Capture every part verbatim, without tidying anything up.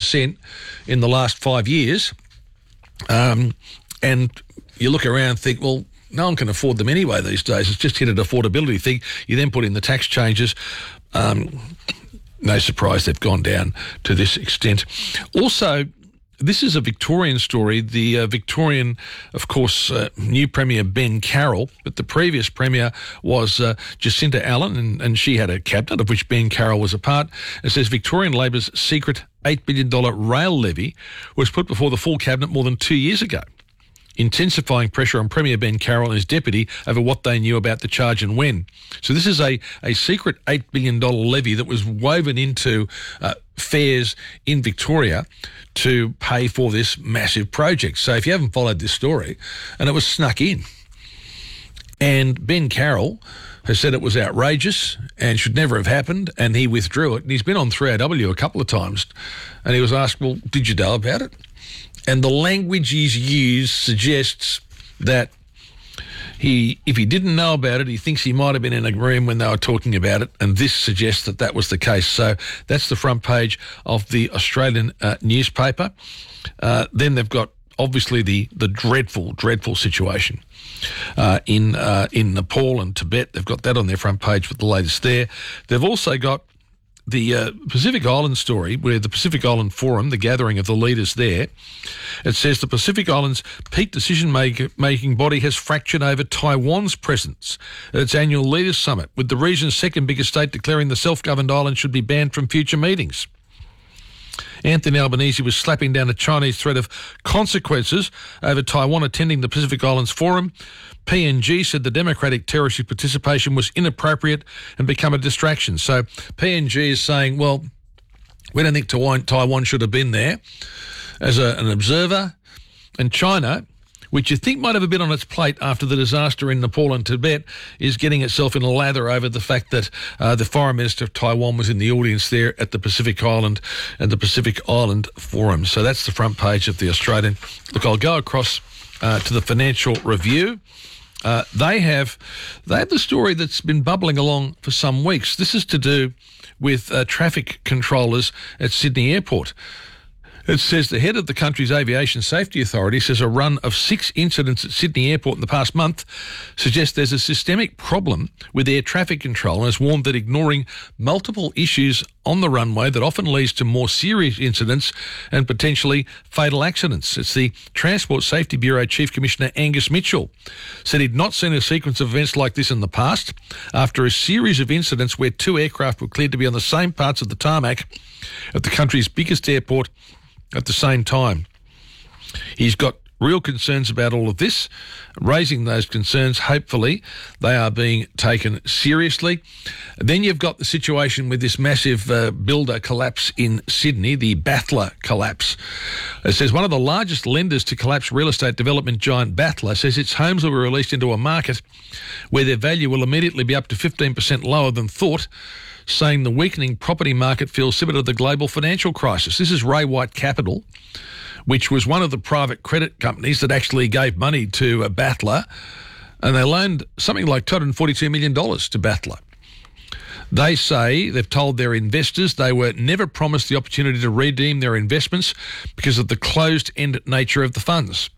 percent in the last five years. Um, and you look around and think, well, no one can afford them anyway these days. It's just hit an affordability thing. You then put in the tax changes. Um, no surprise they've gone down to this extent. Also, this is a Victorian story. The uh, Victorian, of course, uh, new Premier Ben Carroll, but the previous Premier was uh, Jacinta Allen, and, and she had a cabinet of which Ben Carroll was a part. It says Victorian Labor's secret eight billion dollars rail levy was put before the full cabinet more than two years ago, intensifying pressure on Premier Ben Carroll and his deputy over what they knew about the charge and when. So this is a, a secret eight billion dollars levy that was woven into uh, fares in Victoria to pay for this massive project. So if you haven't followed this story, and it was snuck in, and Ben Carroll has said it was outrageous and should never have happened, and he withdrew it. And he's been on three A W a couple of times, and he was asked, well, did you know about it? And the language he's used suggests that he, if he didn't know about it, he thinks he might have been in a room when they were talking about it, and this suggests that that was the case. So that's the front page of the Australian uh, newspaper. Uh, then they've got, obviously, the, the dreadful, dreadful situation uh, in uh, in Nepal and Tibet. They've got that on their front page with the latest there. They've also got the uh, Pacific Island story, where the Pacific Island Forum, the gathering of the leaders there, it says the Pacific Islands peak decision-making body has fractured over Taiwan's presence at its annual Leaders Summit, with the region's second biggest state declaring the self-governed island should be banned from future meetings. Anthony Albanese was slapping down a Chinese threat of consequences over Taiwan attending the Pacific Islands Forum. P N G said the Democratic Territory participation was inappropriate and become a distraction. So P N G is saying, well, we don't think Taiwan, Taiwan should have been there as a, an observer. And China, which you think might have a bit on its plate after the disaster in Nepal and Tibet, is getting itself in a lather over the fact that uh, the Foreign Minister of Taiwan was in the audience there at the Pacific Island and the Pacific Island Forum. So that's the front page of the Australian. Look, I'll go across uh, to the Financial Review. Uh, they have they have the story that's been bubbling along for some weeks. This is to do with uh, traffic controllers at Sydney Airport. It says the head of the country's Aviation Safety Authority says a run of six incidents at Sydney Airport in the past month suggests there's a systemic problem with air traffic control, and has warned that ignoring multiple issues on the runway that often leads to more serious incidents and potentially fatal accidents. It's the Transport Safety Bureau Chief Commissioner Angus Mitchell said he'd not seen a sequence of events like this in the past after a series of incidents where two aircraft were cleared to be on the same parts of the tarmac at the country's biggest airport at the same time. He's got real concerns about all of this. Raising those concerns, hopefully they are being taken seriously. Then you've got the situation with this massive uh, builder collapse in Sydney, the Battler collapse. It says one of the largest lenders to collapse real estate development giant Battler says its homes will be released into a market where their value will immediately be up to fifteen percent lower than thought, saying the weakening property market feels similar to the global financial crisis. This is Ray White Capital, which was one of the private credit companies that actually gave money to a Battler, and they loaned something like two hundred forty-two million dollars to Battler. They say they've told their investors they were never promised the opportunity to redeem their investments because of the closed-end nature of the funds.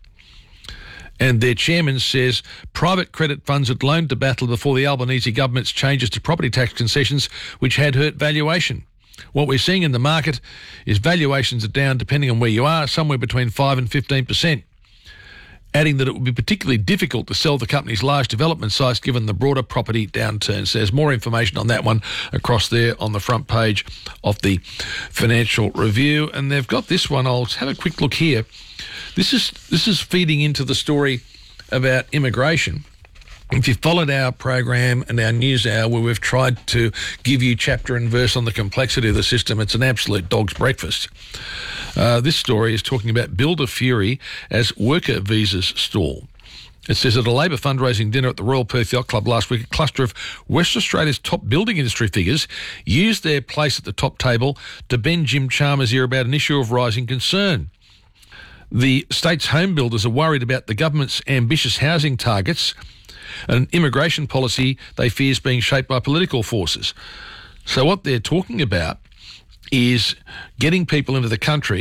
And their chairman says private credit funds had loaned to Battler before the Albanese government's changes to property tax concessions, which had hurt valuation. What we're seeing in the market is valuations are down, depending on where you are, somewhere between five and fifteen percent. Adding that it would be particularly difficult to sell the company's large development sites given the broader property downturn. So there's more information on that one across there on the front page of the Financial Review. And they've got this one. I'll have a quick look here. This is this is feeding into the story about immigration. If you followed our program and our news hour where we've tried to give you chapter and verse on the complexity of the system, it's an absolute dog's breakfast. Uh, this story is talking about builder fury as worker visas stall. It says at a Labor fundraising dinner at the Royal Perth Yacht Club last week, a cluster of West Australia's top building industry figures used their place at the top table to bend Jim Chalmers' ear about an issue of rising concern. The state's home builders are worried about the government's ambitious housing targets, an immigration policy they fear is being shaped by political forces. So what they're talking about is getting people into the country